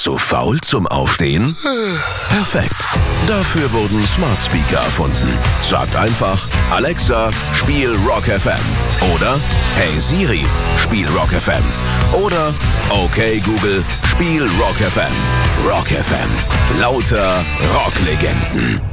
Zu faul zum Aufstehen? Perfekt. Dafür wurden Smart Speaker erfunden. Sagt einfach, Alexa, spiel Rock FM. Oder, hey Siri, spiel Rock FM. Oder, okay Google, spiel Rock FM. Rock FM. Lauter Rocklegenden.